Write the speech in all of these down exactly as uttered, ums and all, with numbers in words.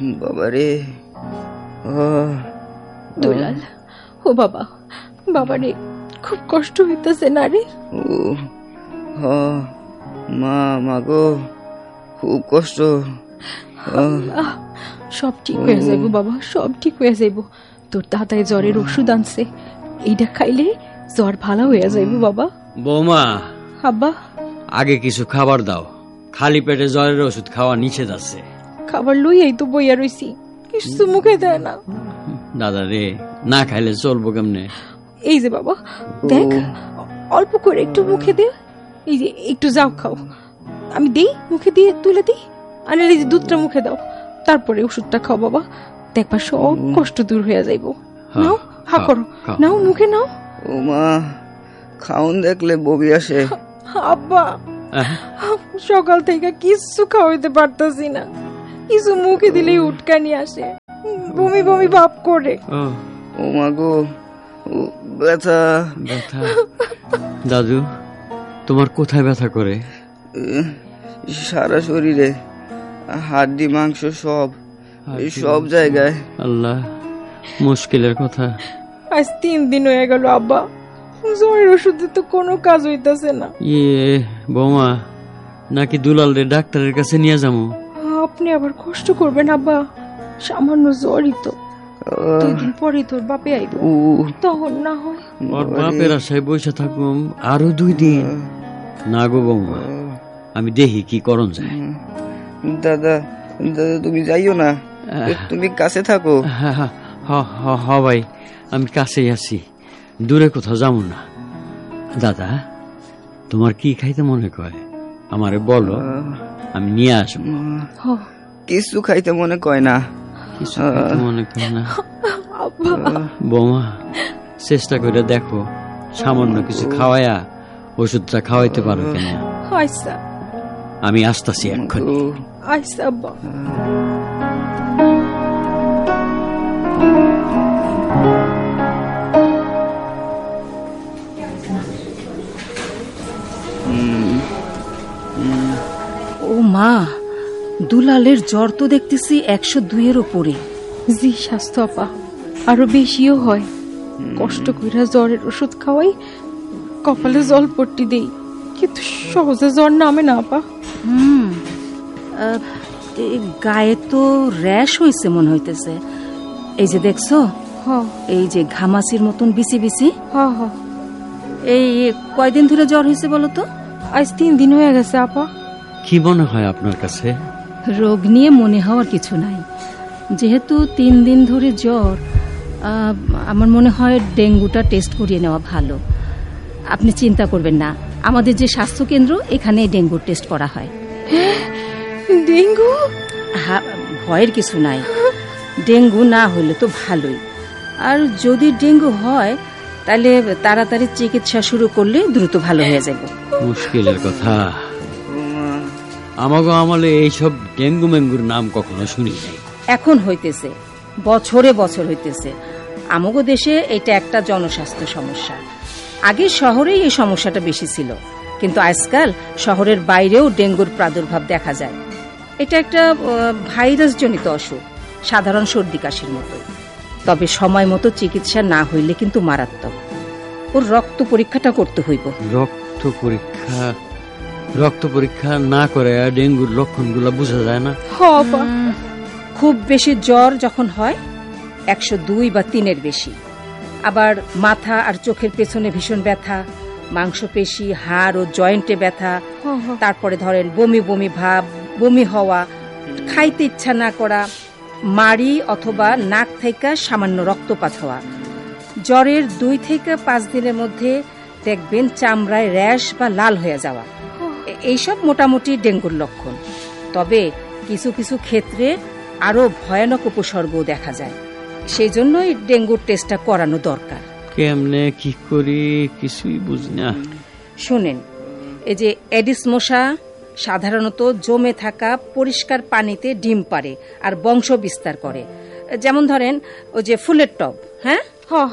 বাবারে। দুলাল, ও বাবা, বাবারে খুব কষ্ট হইতেছে না রে? ও মা, মাগো খুব কষ্ট। সব ঠিক হয়ে যাইব বাবা, সব ঠিক হয়ে যাইব। তোর দাদাই জ্বরের ওষুধ আনছে, এইটা খাইলে জ্বর ভালো হয়ে যাইব বাবা। বৌমা, আব্বা আগে কিছু খাবার দাও, খালি পেটে জ্বরের ওষুধ খাওয়া নিষেধ আছে। খাবার লইয়াই তো বইয়া রইছি, কিছু মুখে দেয় না। দাদা রে, না খাইলে চলবো কেমনে? এই যে বাবা দেখ, অল্প করে একটু মুখে দে। এই যে একটু যাও খাও, আমি দেই মুখে দিয়ে তুলে দিই। আর এই যে দুধটা মুখে দাও, তারপরে ওষুধটা খাও বাবা, দেখবা সব কষ্ট দূর হয়ে যাইব। নাও, হা করো, নাও মুখে নাও। ও মা, খাউন দেখলে বমি আসে। আব্বা, সকাল থেকে কিছু খাওয়াইতে পারতাছি না, কিছু মুখে দিলেই উটকানি আসে, বমি বমি ভাব করে। ও মা গো, ব্যথা ব্যথা। দাদু, তোমার কোথায় ব্যথা করে? সারা শরীরে, হাড্ডি মাংস সব, সব জায়গায়। আল্লাহ, মুশকিলের কথা। আজ তিন দিন হয়ে গেল আব্বা, জ্বরের ওষুধে তো কোনো কাজ হইতাছে না। ইয়ে বৌমা, নাকি দুলাল রে ডাক্তারের কাছে নিয়ে যাবো? আপনি আবার কষ্ট করবেন আব্বা, সামান্য জ্বরই তো, দুই দিন পরে তোর বাপে আইব, তখন না হয়। ওর বাপের আশায় বসে থাকুম আরো দুই দিন? না গো বৌমা, আমি দেখি কি করণ যায়। দাদা, দাদা তুমি যাইও না, তুমি কাছে থাকো। হ ভাই, আমি কাছেই আছি, দূরে কোথাও যাবো না। দাদা, তোমার কি খাইতে মনে কয় আমারে বলো, আমি নিয়ে আসবো। কিছু খাইতে মনে কয় না। কিছু খাইতে মনে কয় না? বৌমা, চেষ্টা করে দেখো, সামান্য কিছু খাওয়ায়া ওষুধটা খাওয়াইতে পারো কেন? আমি আসতেছি এক্ষুনি। ও মা, দুলালের জ্বর তো দেখতেছি একশো দুইয়ের উপরে। জি স্বাস্থ্য আপা, আরো বেশিও হয়। কষ্ট করে জ্বরের ওষুধ খাওয়াই, কপালে জল পট্টি দেই, কিন্তু সহজে জ্বর নামে না আপা। হুম, গায়ে তো র্যাশ হয়েছে মনে হইতেছে। এই যে দেখছো, এই যে ঘামাচির মতন বিচি বিচি। এই কয়দিন ধরে জ্বর হয়েছে বলো তো? আজ তিন দিন হয়ে গেছে আপা। কি মনে হয় আপনার কাছে? রোগ নিয়ে মনে হওয়ার কিছু নাই, যেহেতু তিন দিন ধরে জ্বর, আমার মনে হয় ডেঙ্গুটা টেস্ট করিয়ে নেওয়া ভালো। আপনি চিন্তা করবেন না, আমাদের যে স্বাস্থ্য কেন্দ্র, এখানে ডেঙ্গুর টেস্ট করা হয়। ডেঙ্গু? হ্যাঁ, ভয়ের কিছু নাই, ডেঙ্গু না হলে তো ভালোই। আর যদি ডেঙ্গু হয় তাহলে তাড়াতাড়ি চিকিৎসা শুরু করলে দ্রুত ভালো হয়ে যাবে। মুশকিলের কথা, আমাগো আমলে এইসব ডেঙ্গু মেঙ্গুর নাম কখনো শুনি নাই। এখন হইতেছে, বছরে বছর হইতেছে। আমাগো দেশে এটা একটা জনস্বাস্থ্য সমস্যা। আগে শহরেই এই সমস্যাটা বেশি ছিল, কিন্তু আজকাল শহরের বাইরেও ডেঙ্গুর প্রাদুর্ভাব দেখা যায়। এটা একটা ভাইরাস জনিত অসুখ, সাধারণ সর্দি কাশির মতো। তবে সময় মতো চিকিৎসা না হইলে কিন্তু মারাত্মক। ওর রক্ত পরীক্ষাটা করতে হইব। রক্ত পরীক্ষা? রক্ত পরীক্ষা না করে ডেঙ্গুর লক্ষণগুলো বোঝা যায় না? খুব বেশি জ্বর যখন হয়, একশো দুই বা তিনের বেশি, আবার মাথা আর চোখের পেছনে ভীষণ ব্যথা, মাংসপেশি, হাড় ও জয়েন্টে ব্যথা, তারপরে ধরেন বমি বমি ভাব, বমি হওয়া, খাইতে ইচ্ছা না করা, মাড়ি অথবা নাক থেকে সামান্য রক্তপাত হওয়া। জ্বরের দুই থেকে পাঁচ দিনের মধ্যে দেখবেন চামড়ায় র্যাশ বা লাল হয়ে যাওয়া। এইসব মোটামুটি ডেঙ্গুর লক্ষণ। তবে কিছু কিছু ক্ষেত্রে আরো ভয়ানক উপসর্গও দেখা যায়, সেই জন্যই ডেঙ্গুর টেস্টটা করানো দরকার। কেমনে কি করি কিছুই বুঝি না। শুনেন, এই যে এডিস মশা সাধারণত জমে থাকা পরিষ্কার পানিতে ডিম পাড়ে আর বংশ বিস্তার করে। যেমন ধরেন ওই যে ফুলের টব, হ্যাঁ,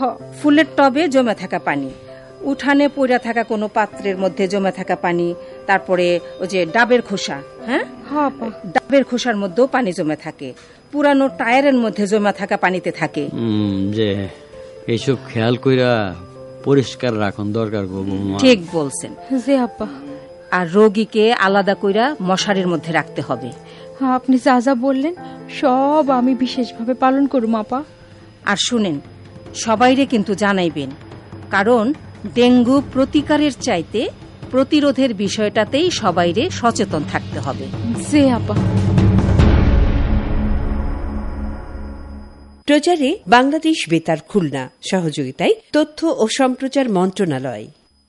ফুলের টবে জমে থাকা পানি, উঠানে পড়ে থাকা কোনো পাত্রের মধ্যে জমে থাকা পানি, তারপরে ওই যে ডাবের খোসা, হ্যাঁ ডাবের খোসার মধ্যেও পানি জমে থাকে, পুরানো টায়ারের মধ্যে জমা থাকা পানিতে থাকে। যে এইসব খেয়াল কইরা পরিষ্কার রাখুন দরকার গো বৌমা। ঠিক বলছেন জি আব্বা। আর রোগীকে আলাদা কইরা মশারির মধ্যে রাখতে হবে। আপনি যা যা বললেন সব আমি বিশেষভাবে পালন করব আপা। আর শুনেন, সবাইরে কিন্তু জানাইবেন, কারণ ডেঙ্গু প্রতিকারের চাইতে প্রতিরোধের বিষয়টাতেই সবাইরে সচেতন থাকতে হবে। জি আপা। প্রচারে বাংলাদেশ বেতার খুলনা, সহযোগিতায় তথ্য ও সম্প্রচার মন্ত্রণালয়।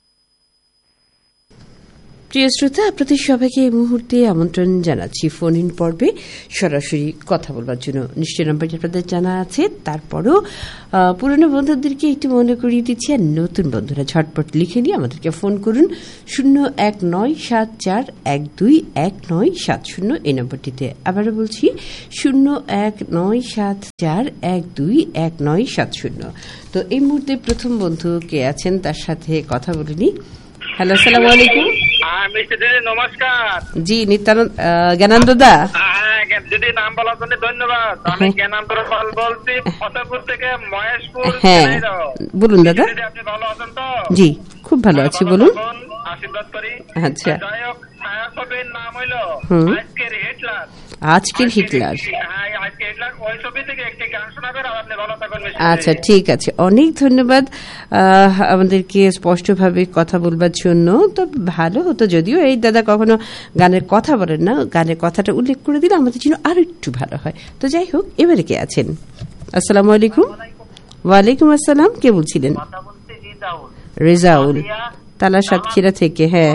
প্রিয় শ্রোতা, আপনাদের সবাইকে এই মুহূর্তে আমন্ত্রণ জানাচ্ছি ফোন ইন পর্বে সরাসরি কথা বলবার জন্য। নিশ্চয় নাম্বারটি আপনাদের জানা আছে, তারপরও পুরনো বন্ধুদেরকে একটু মনে করিয়ে দিচ্ছি, আর নতুন বন্ধুরা ঝটপট লিখে নিয়ে আমাদেরকে ফোন করুন শূন্য এক নয় সাত চার এক দুই এক নয় সাত শূন্য এই নম্বরটিতে। আবারও বলছি শূন্য এক নয় সাত চার এক দুই এক নয় সাত শূন্য। তো এই মুহূর্তে প্রথম বন্ধু কে আছেন তার সাথে কথা বলিনি। হ্যালো, আসসালামু আলাইকুম। নমস্কার। জি, নিত্যানন্দ জ্ঞানানন্দ দা। দিদি, নাম বলার জন্য ধন্যবাদ। আমি জ্ঞানানন্দ পাল বলছি, ফতেপুর থেকে মহেশপুর। হ্যাঁ, বলুন দাদা। আপনি ভালো আছেন তো? জি, খুব ভালো আছি, বলুন। আশীর্বাদ করি। আচ্ছা, যাই হোক, ছায়াছবির নাম হইল আজকের হিটলার। আজকের হিটলার। হ্যাঁ, আজকের হিটলার। ওই ছবি থেকে একটি গান শোনাবেন, আর আপনি ভালো থাকবেন। আচ্ছা, ঠিক আছে, অনেক ধন্যবাদ আমাদেরকে স্পষ্টভাবে কথা বলবার জন্য। তো ভালো হতো যদিও এই দাদা কখনো গানের কথা বলেন না, গানের কথাটা উল্লেখ করে দিলে আমাদের জন্য আরো একটু ভালো হয়। তো যাই হোক, এবারে কে আছেন? আসসালামু আলাইকুম। ওয়ালাইকুম আসসালাম, কে বলছিলেন? রেজাউল, তালা সাতক্ষীরা থেকে। হ্যাঁ,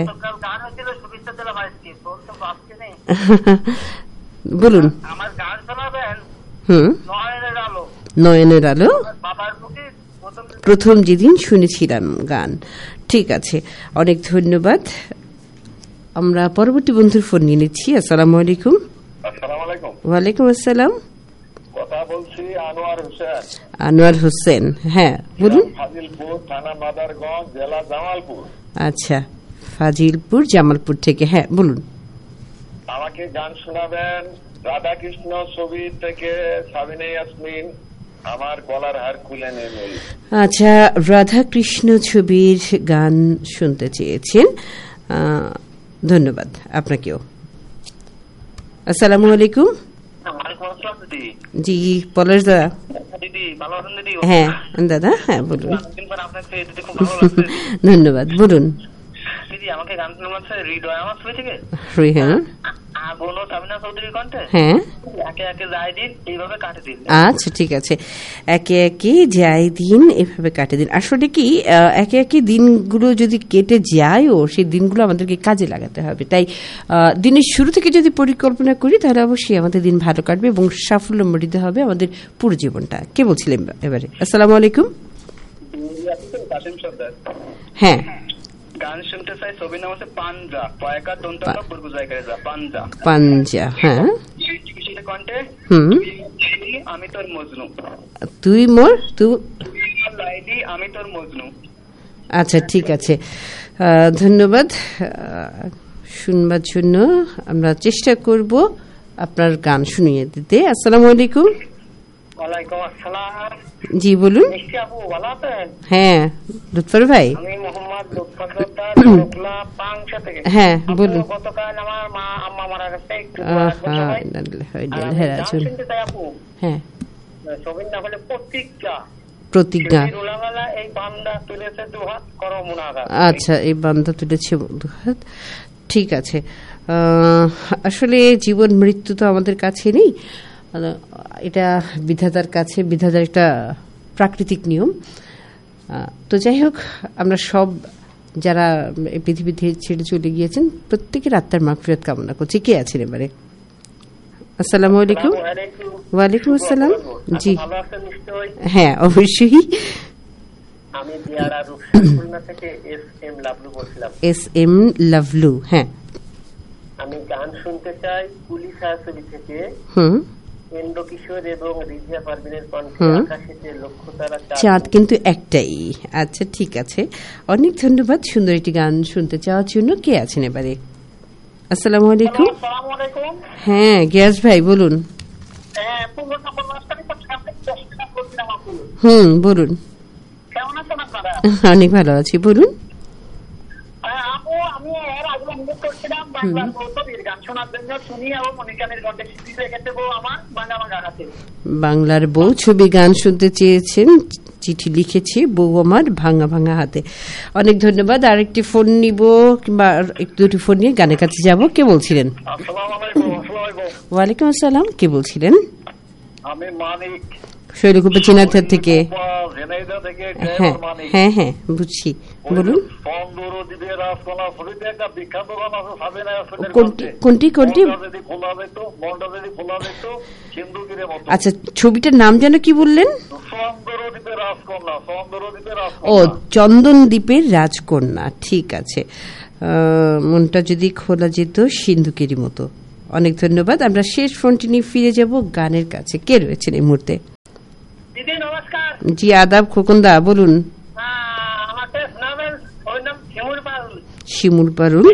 বলুন। আমার গান শোনাবেন? হুম, নয়নের আলো। নয়নের আলো বাবার মুখে প্রথম যেদিন শুনেছিলাম গান। ঠিক আছে, অনেক ধন্যবাদ। আমরা পরবর্তী বন্ধুর ফোন নিয়ে নিচ্ছি। আসসালামু আলাইকুম। আসসালামু আলাইকুম। ওয়ালাইকুম আসসালাম। কথা বলছি আনোয়ার হোসেন। আনোয়ার হোসেন, হ্যাঁ বলুন। ফাজিলপুর, থানা মাদারগঞ্জ, জেলা জামালপুর। আচ্ছা, ফাজিলপুর জামালপুর থেকে। হ্যাঁ বলুন। আমাকে গান শোনাবেন রাধাকৃষ্ণ ছবি থেকে সাবিনা ইয়াসমিন, আমার গলার হার খুলে নেই। আচ্ছা, রাধাকৃষ্ণ ছবির গান শুনতে চেয়েছেন, ধন্যবাদ আপনাকেও। আসসালামু আলাইকুম। জি, পলাশ দাদা। হ্যাঁ দাদা, হ্যাঁ বলুন। ধন্যবাদ, বলুন। দিদি, আমাকে গান শোনাচ্ছে হৃদয় আমার ছবি থেকে। হ্যাঁ, আচ্ছা ঠিক আছে, একে একে যাই দিন এভাবে কাটে দিন। আসলে কি, একে একে দিনগুলো যদি কেটে যায়ও, সেই দিনগুলো আমাদেরকে কাজে লাগাতে হবে। তাই দিনের শুরু থেকে যদি পরিকল্পনা করি, তাহলে অবশ্যই আমাদের দিন ভালো কাটবে এবং সাফল্যমণ্ডিত হবে আমাদের পুরো জীবনটা। কে বলছিলেন এবারে? আসসালামু আলাইকুম। হ্যাঁ, গান শুনতে চাই, ছবির নাম হচ্ছে পাঞ্জা, পয়কা দন্তান্ন পূর্ব জায়গায় যা, পাঞ্জা। পাঞ্জা, হ্যাঁ। কণ্ঠে হুম, আমি তোর মজনু। তুই মোর, তুই লাইলি, আমি তোর মজনু। আচ্ছা ঠিক আছে, ধন্যবাদ শুনবার জন্য। আমরা চেষ্টা করব আপনার গান শুনিয়ে দিতে। আসসালামু আলাইকুম। ওয়ালাইকুম আসসালাম। জি বলুন। মিষ্টি আপু, ভালো আছেন? হ্যাঁ, লুৎফর ভাই। আমি মোহাম্মদ লুৎফর সরদার, ঢোকলা পাংশা থেকে। হ্যাঁ বলুন। গতকাল আমার মা আম্মা মারা গেছে, একটু হ্যাঁ, ছবির নাম হলো প্রতিজ্ঞা। প্রতিজ্ঞা। এই বান্দা তুলেছে দুহাত, করো মুনাজাত। আচ্ছা, এই বান্দা তুলেছে দুহাত, ঠিক আছে। আসলে জীবন মৃত্যু তো আমাদের কাছে নেই, এটা বিধাতার কাছে, বিধাতার একটা প্রাকৃতিক নিয়ম। তো যাই হোক, আমরা সব যারা এই পৃথিবী ছেড়ে চলে গিয়েছেন প্রত্যেকের আত্মার মাগফিরাত কামনা করছি। কে আছেন এবারে? আসসালামু আলাইকুম। ওয়ালাইকুম আসসালাম। জি হ্যাঁ, অবশ্যই। আমি দিয়ারা রূপসা থেকে এস এম লাভলু বলছিলাম। এস এম লাভলু, হ্যাঁ। আমি গান শুনতে চাই পুলিশ ছবি থেকে। হুম, কিশোর এবং রিজিয়া পারভিনের কণ্ঠে আকাশেতে লক্ষ্য তারা চাঁদ কিন্তু একটাই। আচ্ছা ঠিক আছে, অনেক ধন্যবাদ সুন্দর একটি গান শুনতে চাওয়ার জন্য। কে আছেন এবারে? আসসালামু আলাইকুম। হ্যাঁ গিয়াস ভাই বলুন। হুম বলুন। অনেক ভালো আছি, বলুন। বাংলার বউ ছবি গান শুনতে চেয়েছেন, চিঠি লিখেছি বউ আমার ভাঙা ভাঙা হাতে। অনেক ধন্যবাদ। আরেকটি ফোন নিব কিংবা একটু দুটি ফোন নিয়ে গানের কাছে যাব। কে বলছিলেন? ওয়ালাইকুম আসসালাম, কে বলছিলেন? আমি মানিক, শৈলকুপা চিনাথের থেকে। হ্যাঁ হ্যাঁ হ্যাঁ বুঝছি, বলুন। কোনটি কোনটি? আচ্ছা ছবিটার নাম যেন কি বললেন? ও চন্দন দ্বীপের রাজকন্যা। ঠিক আছে, মনটা যদি খোলা যেত সিন্ধুকেরই মতো। অনেক ধন্যবাদ। আমরা শেষ ফোনটি নিয়ে ফিরে যাব গানের কাছে। কে রয়েছেন এই মুহূর্তে? জি আদাব খোকনদা, বলুন। শিমুল পারুল।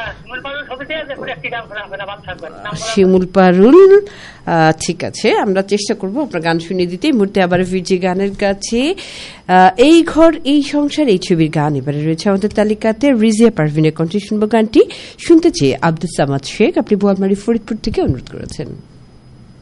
শিমুল পারুল, ঠিক আছে, আমরা চেষ্টা করব আপনার গান শুনিয়ে দিতে। এই মুহূর্তে আবার ফিরছি গানের কাছে। এই ঘর এই সংসার এই ছবির গান এবারে রয়েছে আমাদের তালিকাতে। রিজিয়া পারভিনের কণ্ঠে শুনবো গানটি। শুনতে চেয়ে আব্দুল সামাদ শেখ, আপনি বোয়ালমারী ফরিদপুর থেকে অনুরোধ করেছেন।